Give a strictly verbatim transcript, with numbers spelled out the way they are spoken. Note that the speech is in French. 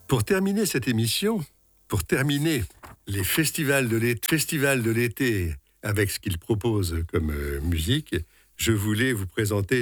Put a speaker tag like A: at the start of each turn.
A: Pour terminer cette émission, pour terminer les festivals de l'été, festivals de l'été avec ce qu'ils proposent comme euh, musique, je voulais vous présenter